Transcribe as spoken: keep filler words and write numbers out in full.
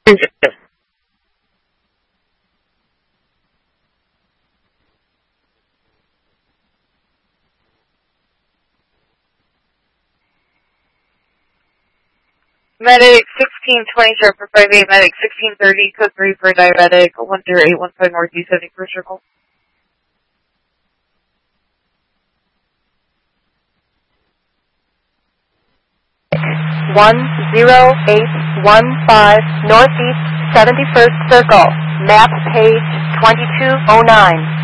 Medic sixteen twenty, sir, for five eight, Medic sixteen thirty, code three for diabetic, one zero eight one five Northeast seventy-first Circle. one zero eight one five Northeast seventy-first Circle, map page twenty-two oh nine.